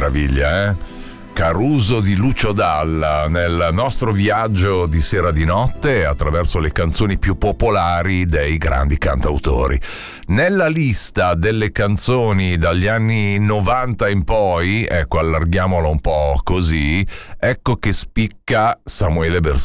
meraviglia, eh? Caruso di Lucio Dalla nel nostro viaggio di sera di notte attraverso le canzoni più popolari dei grandi cantautori. Nella lista delle canzoni dagli anni 90 in poi, ecco, allarghiamolo un po' così, ecco che spicca Samuele Bersani.